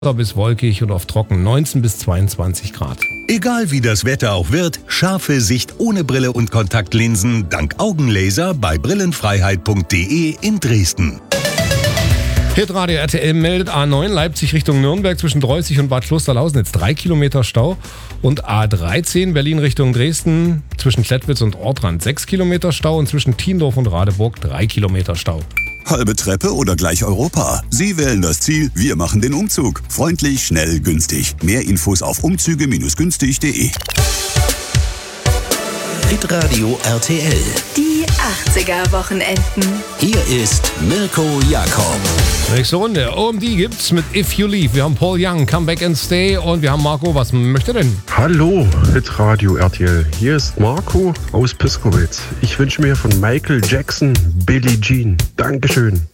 bis wolkig und oft trocken, 19 bis 22 Grad. Egal wie das Wetter auch wird, scharfe Sicht ohne Brille und Kontaktlinsen dank Augenlaser bei brillenfreiheit.de in Dresden. Hitradio RTL meldet A9 Leipzig Richtung Nürnberg zwischen Dreußig und Bad Klosterlausnitz 3 Kilometer Stau und A13 Berlin Richtung Dresden zwischen Klettwitz und Ortrand 6 Kilometer Stau und zwischen Thiendorf und Radeburg 3 Kilometer Stau. Halbe Treppe oder gleich Europa? Sie wählen das Ziel, wir machen den Umzug. Freundlich, schnell, günstig. Mehr Infos auf umzüge-günstig.de. Hitradio RTL. Die 80er-Wochenenden. Hier ist Mirko Jakob. Nächste Runde. OMD gibt's mit If You Leave. Wir haben Paul Young, Come Back and Stay und wir haben Marco. Was möchte denn? Hallo, Hitradio RTL. Hier ist Marco aus Piskowitz. Ich wünsche mir von Michael Jackson Billie Jean. Dankeschön.